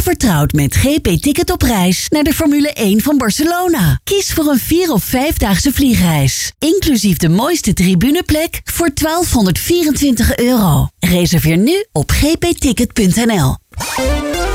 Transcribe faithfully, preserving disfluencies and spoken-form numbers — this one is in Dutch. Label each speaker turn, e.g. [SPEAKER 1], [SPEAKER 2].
[SPEAKER 1] vertrouwd met G P Ticket op reis naar de Formule één van Barcelona. Kies voor een vier- of vijfdaagse vliegreis. Inclusief de mooiste tribuneplek voor twaalfhonderdvierentwintig euro. Reserveer nu op g p ticket punt n l.